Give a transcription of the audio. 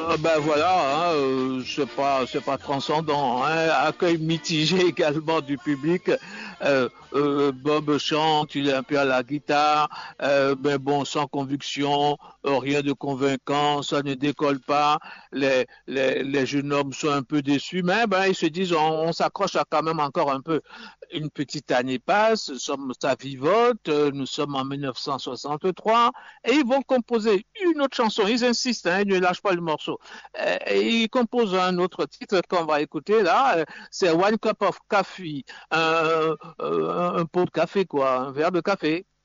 Ben voilà, hein, c'est pas transcendant. Hein. Accueil mitigé également du public. Bob chante, il est un peu à la guitare, mais bon, sans conviction, rien de convaincant, ça ne décolle pas. Les jeunes hommes sont un peu déçus, mais ben ils se disent, on s'accroche à quand même encore un peu. Une petite année passe, ça vivote, nous sommes en 1963, et ils vont composer une autre chanson. Ils insistent, hein, ils ne lâchent pas le morceau. Et ils composent un autre titre qu'on va écouter là, c'est One Cup of Coffee, un pot de café, quoi, un verre de café.